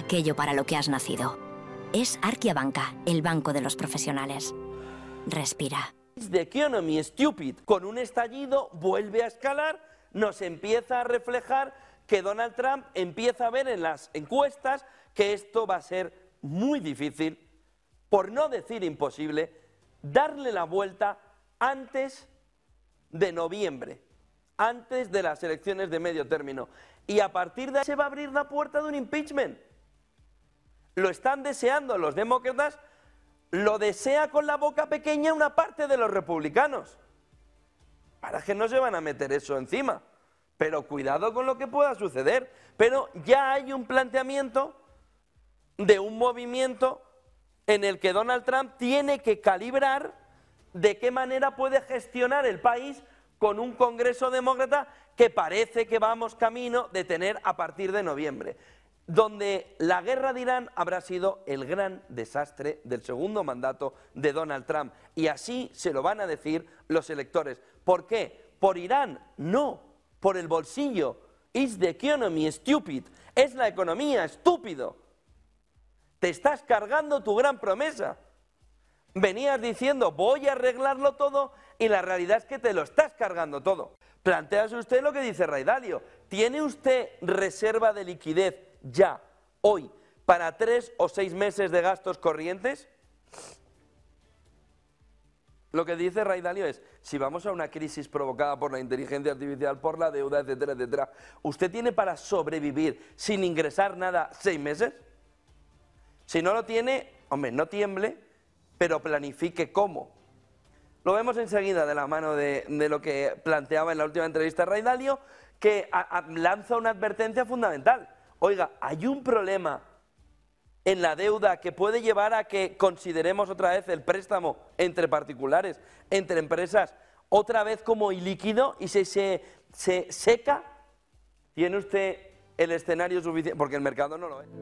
aquello para lo que has nacido. Es Arkia Banca, el banco de los profesionales. Respira. The economy stupid. Con un estallido vuelve a escalar, nos empieza a reflejar que Donald Trump empieza a ver en las encuestas que esto va a ser muy difícil, por no decir imposible, darle la vuelta antes de noviembre, antes de las elecciones de medio término. Y a partir de ahí se va a abrir la puerta de un impeachment. Lo están deseando los demócratas, lo desea con la boca pequeña una parte de los republicanos. Para que no se van a meter eso encima. Pero cuidado con lo que pueda suceder. Pero ya hay un planteamiento de un movimiento en el que Donald Trump tiene que calibrar de qué manera puede gestionar el país con un Congreso demócrata que parece que vamos camino de tener a partir de noviembre, donde la guerra de Irán habrá sido el gran desastre del segundo mandato de Donald Trump. Y así se lo van a decir los electores. ¿Por qué? ¿Por Irán? No, por el bolsillo. It's the economy, stupid. Es la economía, estúpido. Te estás cargando tu gran promesa. Venías diciendo, voy a arreglarlo todo, y la realidad es que te lo estás cargando todo. Plantéase usted lo que dice Ray Dalio. ¿Tiene usted reserva de liquidez ya, hoy, para 3 o 6 meses de gastos corrientes? Lo que dice Ray Dalio es, si vamos a una crisis provocada por la inteligencia artificial, por la deuda, etcétera, etcétera, ¿usted tiene para sobrevivir sin ingresar nada 6 meses? Si no lo tiene, hombre, no tiemble, pero planifique cómo. Lo vemos enseguida de la mano de lo que planteaba en la última entrevista Ray Dalio, que lanza una advertencia fundamental. Oiga, hay un problema en la deuda que puede llevar a que consideremos otra vez el préstamo entre particulares, entre empresas, otra vez como ilíquido y se seca. ¿Tiene usted el escenario suficiente? Porque el mercado no lo ve.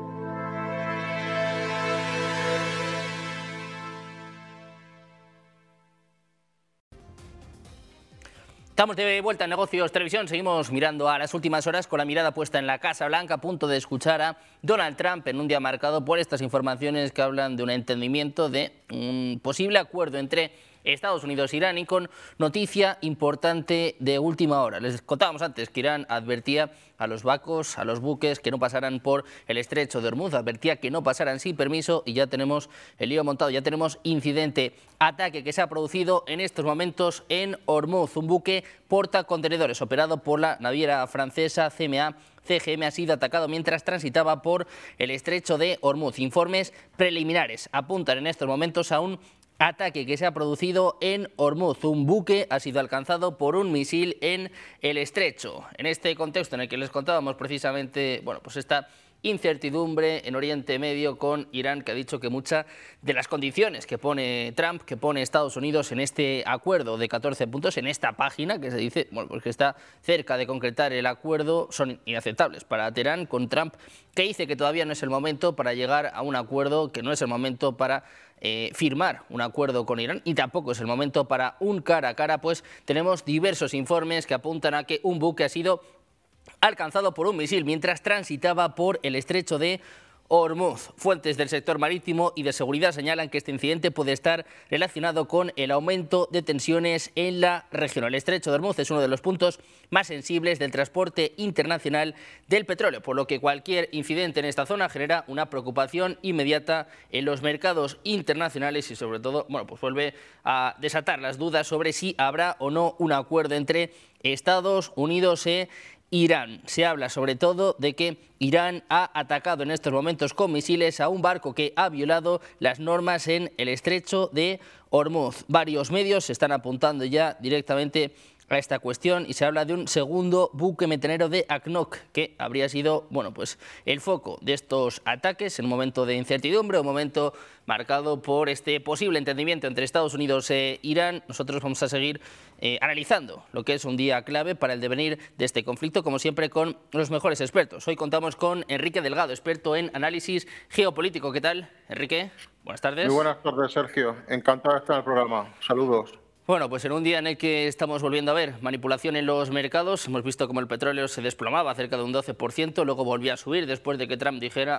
Estamos de vuelta en Negocios Televisión, seguimos mirando a las últimas horas con la mirada puesta en la Casa Blanca, a punto de escuchar a Donald Trump en un día marcado por estas informaciones que hablan de un entendimiento de un posible acuerdo entre Estados Unidos e Irán, y con noticia importante de última hora. Les contábamos antes que Irán advertía a los barcos, a los buques, que no pasaran por el estrecho de Hormuz, advertía que no pasaran sin permiso, y ya tenemos el lío montado, ya tenemos incidente, ataque que se ha producido en estos momentos en Hormuz. Un buque portacontenedores operado por la naviera francesa CGM ha sido atacado mientras transitaba por el estrecho de Hormuz. Informes preliminares apuntan en estos momentos a un ataque que se ha producido en Hormuz. Un buque ha sido alcanzado por un misil en el estrecho. En este contexto en el que les contábamos precisamente, bueno, pues esta incertidumbre en Oriente Medio con Irán, que ha dicho que muchas de las condiciones que pone Trump, que pone Estados Unidos en este acuerdo de 14 puntos, en esta página que se dice, bueno, pues que está cerca de concretar el acuerdo, son inaceptables para Teherán, con Trump, que dice que todavía no es el momento para llegar a un acuerdo, que no es el momento para firmar un acuerdo con Irán, y tampoco es el momento para un cara a cara, pues tenemos diversos informes que apuntan a que un buque ha sido alcanzado por un misil mientras transitaba por el estrecho de Hormuz. Fuentes del sector marítimo y de seguridad señalan que este incidente puede estar relacionado con el aumento de tensiones en la región. El estrecho de Hormuz es uno de los puntos más sensibles del transporte internacional del petróleo, por lo que cualquier incidente en esta zona genera una preocupación inmediata en los mercados internacionales y, sobre todo, bueno, pues vuelve a desatar las dudas sobre si habrá o no un acuerdo entre Estados Unidos e Irán. Se habla sobre todo de que Irán ha atacado en estos momentos con misiles a un barco que ha violado las normas en el estrecho de Hormuz. Varios medios se están apuntando ya directamente a esta cuestión y se habla de un segundo buque metanero de ADNOC que habría sido, bueno, pues el foco de estos ataques en un momento de incertidumbre, un momento marcado por este posible entendimiento entre Estados Unidos e Irán. Nosotros vamos a seguir analizando lo que es un día clave para el devenir de este conflicto, como siempre con los mejores expertos. Hoy contamos con Enrique Delgado, experto en análisis geopolítico. ¿Qué tal, Enrique? Buenas tardes. Muy buenas tardes, Sergio. Encantado de estar en el programa. Saludos. Bueno, pues en un día en el que estamos volviendo a ver manipulación en los mercados, hemos visto como el petróleo se desplomaba cerca de un 12%, luego volvía a subir después de que Trump dijera